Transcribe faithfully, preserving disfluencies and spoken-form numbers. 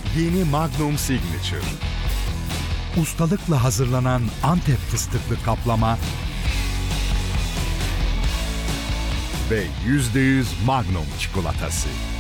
Yeni Magnum Signature. Ustalıkla hazırlanan Antep fıstıklı kaplama ve yüzde yüz Magnum çikolatası.